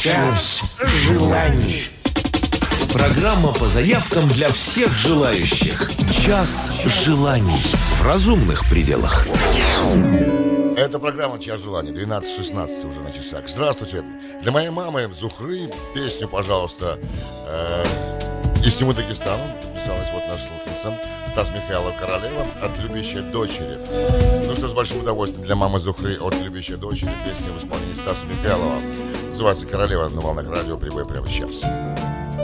Час желаний. Программа по заявкам для всех желающих. Час желаний. В разумных пределах. Это программа «Час желаний», 12:16 уже на часах. Здравствуйте. Для моей мамы Зухры песню, пожалуйста, из Тимы Дагестана. Писалась вот наш слушательница Стас Михайлов «Королева» от любящей дочери. Ну что ж, с большим удовольствием для мамы Зухры от любящей дочери песня в исполнении Стаса Михайлова. Называется «Королева» на волнах радио «Прибой» прямо сейчас.